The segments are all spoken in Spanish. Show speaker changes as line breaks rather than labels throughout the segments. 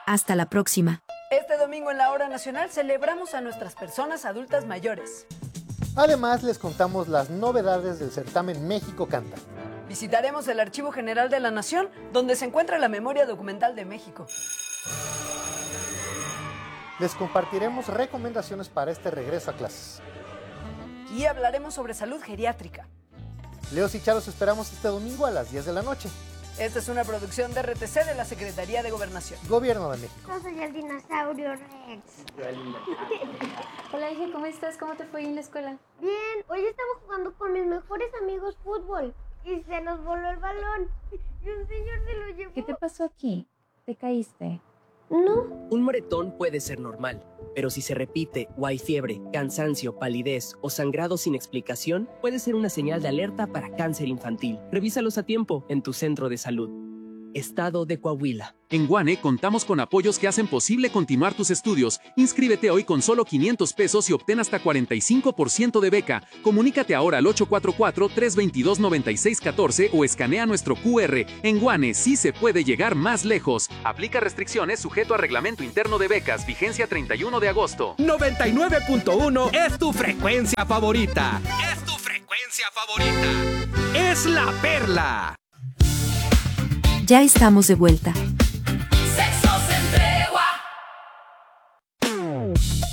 Hasta la próxima.
Este domingo en la Hora Nacional celebramos a nuestras personas adultas mayores.
Además, les contamos las novedades del certamen México Canta.
Visitaremos el Archivo General de la Nación, donde se encuentra la memoria documental de México.
Les compartiremos recomendaciones para este regreso a clases.
Y hablaremos sobre salud geriátrica.
Leos y Charo, los esperamos este domingo a las 10 de la noche.
Esta es una producción de RTC de la Secretaría de Gobernación.
Gobierno de México.
Yo soy el dinosaurio Rex.
Hola, hija, ¿cómo estás? ¿Cómo te fue en la escuela?
Bien, hoy estaba jugando con mis mejores amigos fútbol y se nos voló el balón y un señor se lo llevó.
¿Qué te pasó aquí? ¿Te caíste?
No.
Un moretón puede ser normal, pero si se repite o hay fiebre, cansancio, palidez o sangrado sin explicación, puede ser una señal de alerta para cáncer infantil. Revísalos a tiempo en tu centro de salud. Estado de Coahuila.
En Guane contamos con apoyos que hacen posible continuar tus estudios. Inscríbete hoy con solo 500 pesos y obtén hasta 45% de beca. Comunícate ahora al 844-322-9614 o escanea nuestro QR. En Guane sí se puede llegar más lejos. Aplica restricciones sujeto a reglamento interno de becas. Vigencia 31 de agosto.
99.1 es tu frecuencia favorita. Es tu frecuencia favorita. Es La Perla.
Ya estamos de vuelta.
Sexo sin tregua.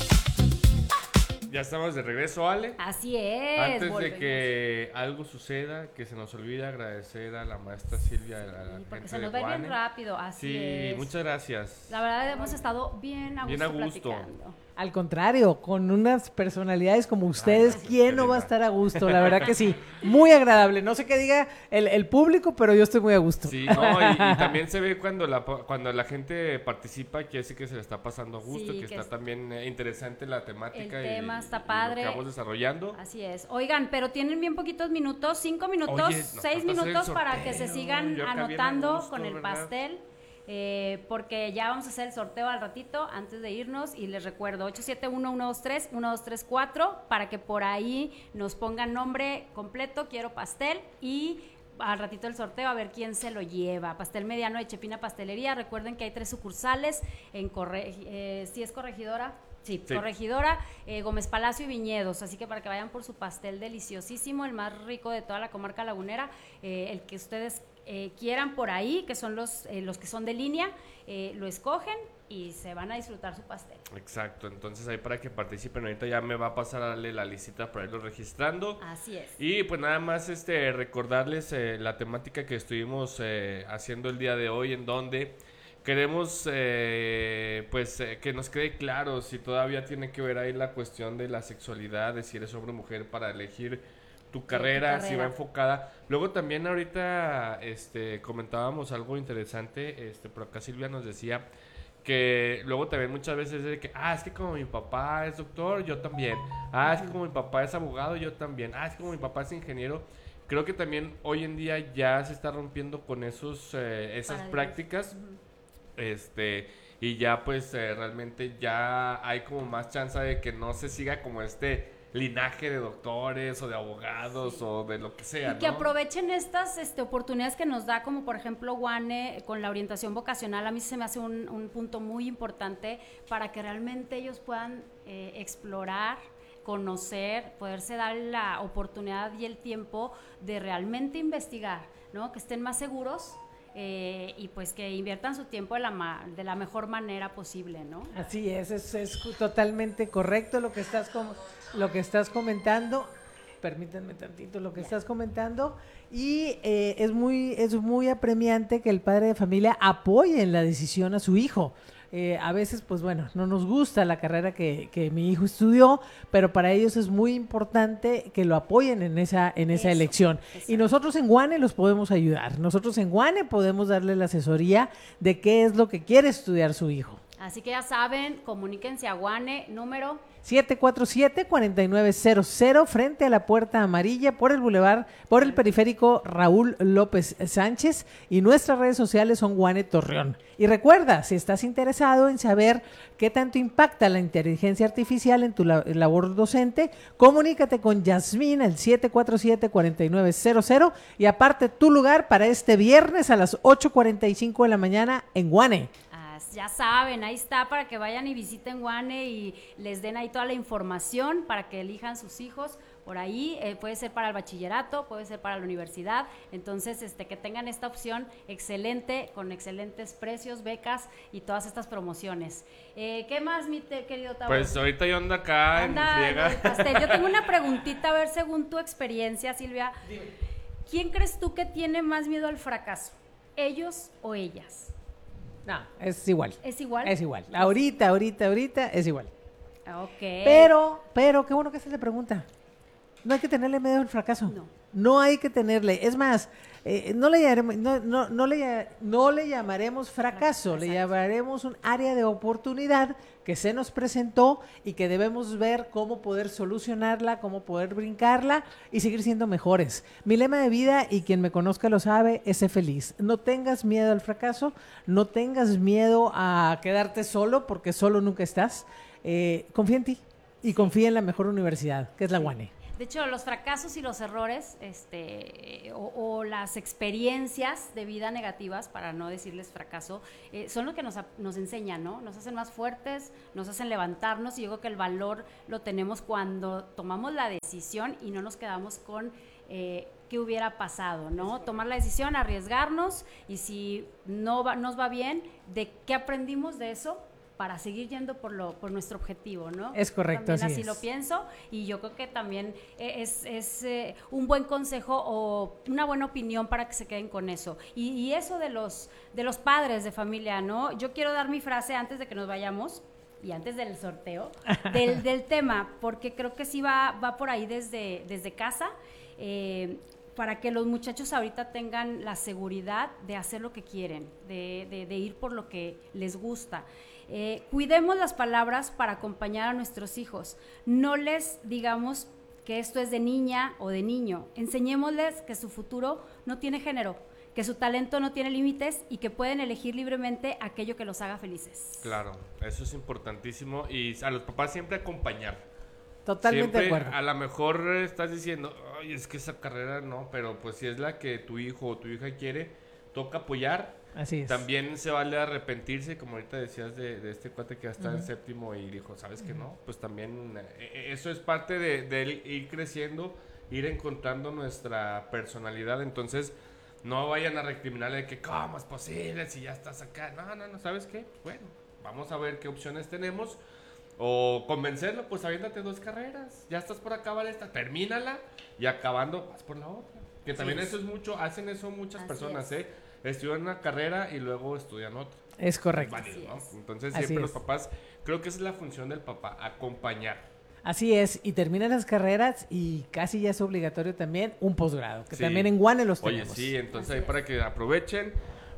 Ya estamos de regreso, Ale.
Así es.
Antes de que algo suceda, que se nos olvide agradecer a la maestra Silvia, a la gente
porque se nos
de
va bien
Guane.
rápido, así es.
Sí, muchas gracias.
La verdad hemos estado bien a gusto,
gusto.
platicando.
Al contrario, con unas personalidades como ustedes, ¿quién no va a estar a gusto? La verdad que sí, muy agradable. No sé qué diga el público, pero yo estoy muy a gusto.
Sí, no, y también se ve cuando la gente participa, que sí que se le está pasando a gusto,
Sí,
que está también interesante la temática.
El tema está
y
padre.
lo que vamos desarrollando.
Así es. Oigan, pero tienen bien poquitos minutos, 5 minutos,
Oye,
6
nos falta hacer el
minutos para
sorteo.
que se sigan
Yo acá bien
anotando
a gusto,
con el
¿verdad?
pastel. Porque ya vamos a hacer el sorteo al ratito antes de irnos y les recuerdo 871-123-1234 para que por ahí nos pongan nombre completo, quiero pastel, y al ratito el sorteo a ver quién se lo lleva. Pastel mediano de Chepina Pastelería. Recuerden que hay 3 sucursales en ¿sí es Corregidora? Sí,
Sí.
Corregidora, Gómez Palacio y Viñedos, así que para que vayan por su pastel deliciosísimo, el más rico de toda la comarca lagunera, el que ustedes quieran por ahí, que son los que son de línea, lo escogen y se van a disfrutar su pastel.
Exacto, entonces ahí para que participen, ahorita ya me va a pasar a darle la listita para irlo registrando.
Así es.
Y pues nada más recordarles la temática que estuvimos haciendo el día de hoy, en donde queremos que nos quede claro si todavía tiene que ver ahí la cuestión de la sexualidad, de si eres hombre o mujer para elegir tu carrera, si va enfocada. Luego también ahorita comentábamos algo interesante, por acá Silvia nos decía que luego también muchas veces es de que, es que como mi papá es doctor, yo también. Es que como mi papá es abogado, yo también. Es que como mi papá es ingeniero. Creo que también hoy en día ya se está rompiendo con esas prácticas. Y ya pues realmente ya hay como más chance de que no se siga como linaje de doctores o de abogados o de lo que sea,
y que aprovechen estas oportunidades que nos da, como por ejemplo Guane con la orientación vocacional. A mí se me hace un punto muy importante para que realmente ellos puedan explorar, conocer, poderse dar la oportunidad y el tiempo de realmente investigar, ¿no? Que estén más seguros. Y pues que inviertan su tiempo de la mejor manera posible, ¿no?
Así es totalmente correcto lo que estás comentando. Permítanme tantito lo que estás comentando. Y es muy apremiante que el padre de familia apoye en la decisión a su hijo. A veces, pues bueno, no nos gusta la carrera que mi hijo estudió, pero para ellos es muy importante que lo apoyen en esa elección. Exacto. Y nosotros en Guane los podemos ayudar. Nosotros en Guane podemos darle la asesoría de qué es lo que quiere estudiar su hijo.
Así que ya saben, comuníquense a Guane, número
747-4900, frente a la Puerta Amarilla, por el periférico Raúl López Sánchez, y nuestras redes sociales son Guane Torreón. Y recuerda, si estás interesado en saber qué tanto impacta la inteligencia artificial en tu labor docente, comunícate con Yasmín al 747-4900 y aparte tu lugar para este viernes a las 8:45 de la mañana en Guane.
Ya saben, ahí está para que vayan y visiten Guane y les den ahí toda la información para que elijan sus hijos. Por ahí puede ser para el bachillerato, puede ser para la universidad. Entonces, que tengan esta opción excelente, con excelentes precios, becas y todas estas promociones. ¿Qué más, querido Tavo?
Pues ahorita yo ando acá en friega.
Yo tengo una preguntita, a ver, según tu experiencia, Silvia. Dime. ¿Quién crees tú que tiene más miedo al fracaso? ¿Ellos o ellas?
No, es igual.
¿Es igual?
Es igual. Ahorita es igual.
Ok.
Pero, qué bueno que se le pregunta. No hay que tenerle miedo al fracaso. No hay que tenerle. Es más, no le llamaremos fracaso, le llamaremos un área de oportunidad que se nos presentó y que debemos ver cómo poder solucionarla, cómo poder brincarla y seguir siendo mejores. Mi lema de vida, y quien me conozca lo sabe, es ser feliz. No tengas miedo al fracaso, no tengas miedo a quedarte solo, porque solo nunca estás. Confía en ti y confía en la mejor universidad, que es la UANE.
De hecho, los fracasos y los errores, o las experiencias de vida negativas, para no decirles fracaso, son lo que nos enseñan, ¿no? Nos hacen más fuertes, nos hacen levantarnos, y yo creo que el valor lo tenemos cuando tomamos la decisión y no nos quedamos con qué hubiera pasado, ¿no? Tomar la decisión, arriesgarnos, y si nos va bien, ¿de qué aprendimos de eso? Para seguir yendo por nuestro objetivo, ¿no?
Es correcto,
también así lo pienso, y yo creo que también es un buen consejo o una buena opinión para que se queden con eso. Y eso de los padres de familia, ¿no? Yo quiero dar mi frase antes de que nos vayamos y antes del sorteo del tema, porque creo que sí va por ahí desde casa, para que los muchachos ahorita tengan la seguridad de hacer lo que quieren, de ir por lo que les gusta. Cuidemos las palabras para acompañar a nuestros hijos. No les digamos que esto es de niña o de niño. Enseñémosles que su futuro no tiene género, que su talento no tiene límites y que pueden elegir libremente aquello que los haga felices.
Claro, eso es importantísimo, y a los papás siempre acompañar.
Totalmente
siempre,
de acuerdo.
A lo mejor estás diciendo, ay, es que esa carrera no, pero pues si es la que tu hijo o tu hija quiere, toca apoyar.
Así es.
También se vale arrepentirse, como ahorita decías de este cuate que ya está en séptimo y dijo, ¿sabes qué no? Pues también eso es parte de ir creciendo, ir encontrando nuestra personalidad. Entonces, no vayan a recriminarle de que, ¿cómo es posible si ya estás acá? No, ¿sabes qué? Bueno, vamos a ver qué opciones tenemos. O convencerlo, pues aviéntate 2 carreras, ya estás por acabar esta, termínala, y acabando vas por la otra. Que también eso es mucho, hacen eso muchas personas, estudian una carrera y luego estudian otra.
Es correcto.
Es válido, ¿no? Entonces siempre los papás, creo que esa es la función del papá, acompañar.
Así es, y terminan las carreras y casi ya es obligatorio también un posgrado, que también en Guane los tenemos.
Oye, sí, entonces ahí para que aprovechen,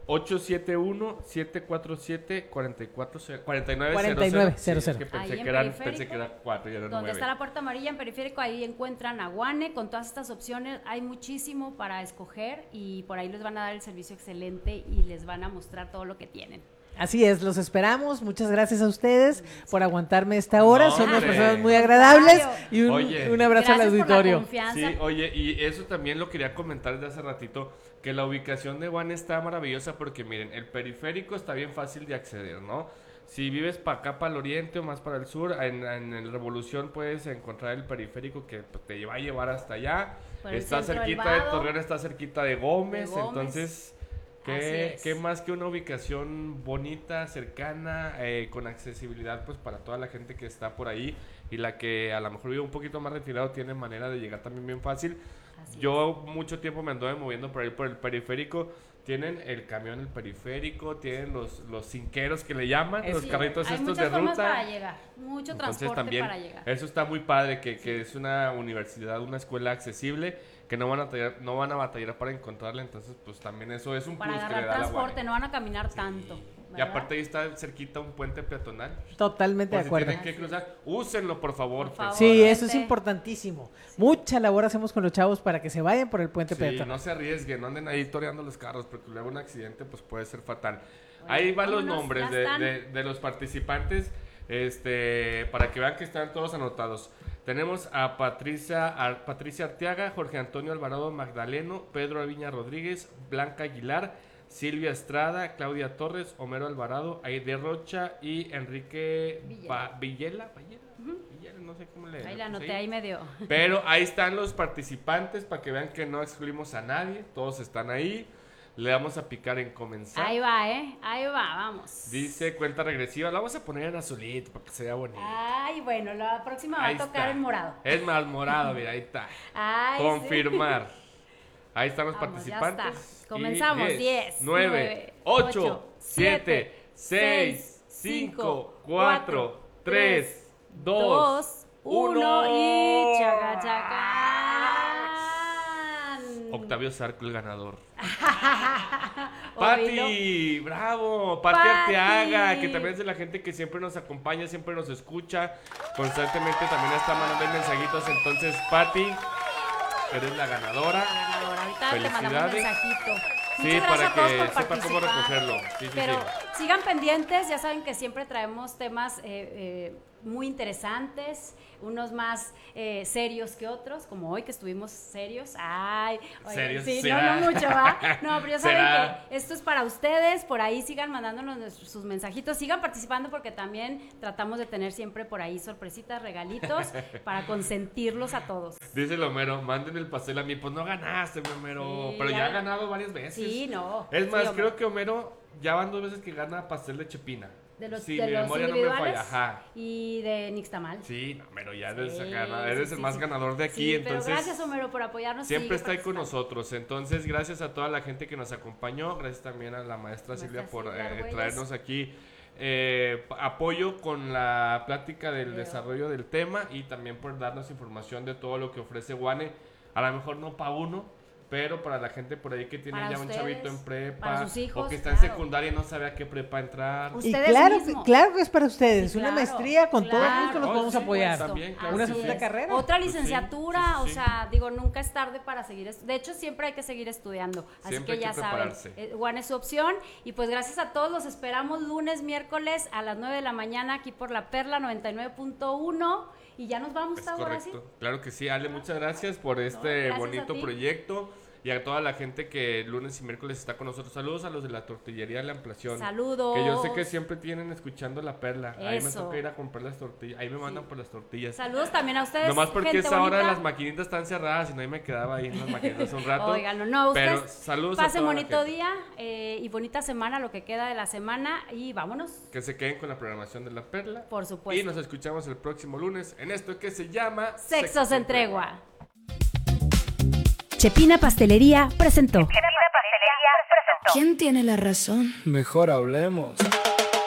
871-747-4900.
4900.
Que pensé
ahí
que eran 4 y eran 9.
Donde está la puerta amarilla en Periférico, ahí encuentran a Guane con todas estas opciones. Hay muchísimo para escoger y por ahí les van a dar el servicio excelente y les van a mostrar todo lo que tienen.
Así es, los esperamos. Muchas gracias a ustedes por aguantarme esta hora.
No,
son unas
hombre.
personas muy agradables y
Oye,
un abrazo al auditorio.
Sí, oye, y eso también lo quería comentar desde hace ratito, que la ubicación de Guane está maravillosa porque miren, el periférico está bien fácil de acceder, ¿no? Si vives para acá, para el oriente o más para el sur, en el Revolución puedes encontrar el periférico que te va a llevar hasta allá. Está cerquita de Torreón, está cerquita de Gómez. Entonces... ¿Qué más que una ubicación bonita, cercana, con accesibilidad pues para toda la gente que está por ahí y la que a lo mejor vive un poquito más retirado tiene manera de llegar también bien fácil? Yo mucho tiempo me anduve moviendo por ahí por el periférico. Tienen el camión, el periférico, tienen los cinqueros que le llaman, los carritos estos de ruta.
Hay muchas formas para llegar, mucho transporte
también,
para llegar.
Eso está muy padre, que es una universidad, una escuela accesible, que no van a batallar para encontrarla, entonces pues también eso es un
para
plus que le
agarrar
da la
transporte,
Guane.
no van a caminar tanto.
Y aparte ahí está cerquita un puente peatonal.
Totalmente de acuerdo.
Si tienen que cruzar, úsenlo por favor.
Sí, eso es importantísimo. Mucha labor hacemos con los chavos para que se vayan por el puente peatonal.
No se arriesguen, no anden ahí toreando los carros, porque luego un accidente pues puede ser fatal. Ahí van los nombres de los participantes, para que vean que están todos anotados. Tenemos a Patricia Arteaga, Jorge Antonio Alvarado Magdaleno, Pedro Aviña Rodríguez, Blanca Aguilar, Silvia Estrada, Claudia Torres, Homero Alvarado, Aide Rocha y Enrique Villela, no sé cómo le...
Ahí la anoté, ahí medio.
Pero ahí están los participantes para que vean que no excluimos a nadie, todos están ahí. Le vamos a picar en comenzar.
Ahí va, ahí va, vamos.
Dice cuenta regresiva, la vamos a poner en azulito para que se vea bonito.
Ay, bueno, la próxima va
Ahí
a tocar
está.
en morado.
Es más morado, mira, ahí está.
Ay,
confirmar. Sí. Ahí están los
vamos,
participantes.
Ya está. Comenzamos. 10,
9, 8, 7, 6, 5, 4, 3, 2, 1
y chaca, chaca.
Octavio Zarco, el ganador. Pati, bravo. Pati Arteaga, que también es de la gente que siempre nos acompaña, siempre nos escucha. Constantemente también está mandando mensajitos. Entonces, Pati, eres la ganadora.
Ahorita
felicidades.
Te mandamos un mensajito.
Sí, para que sepa cómo recogerlo. Sí,
pero sigan pendientes, ya saben que siempre traemos temas muy interesantes, unos más serios que otros, como hoy que estuvimos serios. Ay, oye,
¿serios?
Sí,
¿será?
no mucho, ¿va? No, pero ya saben
¿será?
que esto es para ustedes, por ahí sigan mandándonos sus mensajitos, sigan participando porque también tratamos de tener siempre por ahí sorpresitas, regalitos, para consentirlos a todos.
Dice el Homero, manden el pastel a mí. Pues no ganaste, mi Homero,
Sí,
pero ya ha ganado varias veces.
Sí, no.
Es más,
sí,
creo que Homero ya van 2 veces que gana pastel de Chepina.
De los,
sí,
de
mi
los
memoria no me
individuales
falla. Ajá.
Y de Nixtamal.
Sí, no, Homero, ya
Sí,
eres el más ganador de aquí,
Sí,
entonces...
pero gracias, Homero, por apoyarnos.
Siempre está ahí con nosotros, entonces gracias a toda la gente que nos acompañó, gracias también a la maestra Silvia por traernos aquí apoyo con la plática del desarrollo del tema y también por darnos información de todo lo que ofrece WANE, a lo mejor no para uno, pero para la gente por ahí que tiene
para
ya
ustedes,
un chavito en prepa
para sus hijos,
o que está en secundaria y no sabe a qué prepa entrar.
Y claro que es para ustedes,
Sí,
una
claro,
maestría, con todo
claro.
gusto los podemos apoyar.
También, claro
Una
que
segunda
sí.
carrera.
Otra
Pues sí,
licenciatura,
sí.
o sea, digo, nunca es tarde para seguir. De hecho, siempre hay que seguir estudiando. Así
Siempre
que
hay
ya
que
saben,
prepararse.
WANE es su opción. Y pues gracias a todos, los esperamos lunes, miércoles a las 9 de la mañana aquí por La Perla 99.1. Y ya nos vamos,
Es
ahora sí.
correcto. Claro que sí, Ale, muchas gracias por este
gracias
bonito
a ti.
proyecto y a toda la gente que lunes y miércoles está con nosotros. Saludos a los de la tortillería de la Ampliación.
Saludos.
Que yo sé que siempre tienen escuchando La Perla. Ahí me
Eso.
toca ir a comprar las tortillas. Ahí me mandan por las tortillas.
Saludos también a ustedes.
Nomás porque
gente
esa hora
bonita.
las maquinitas están cerradas y no ahí me quedaba ahí en las maquinitas un rato.
Oigan, no, ustedes
pero saludos a
pasen
toda la
bonito
gente.
día y bonita semana, lo que queda de la semana. Y vámonos.
Que se queden con la programación de La Perla.
Por supuesto.
Y nos escuchamos el próximo lunes en esto que se llama
Sexos en Tregua.
Chepina Pastelería presentó.
¿Quién tiene la razón?
Mejor hablemos.